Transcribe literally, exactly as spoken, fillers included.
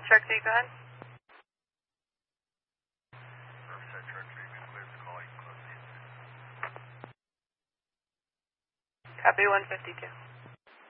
Truck three, go ahead. Surfside Truck three, we cleared the call, you can close the incident. Copy one fifty-two.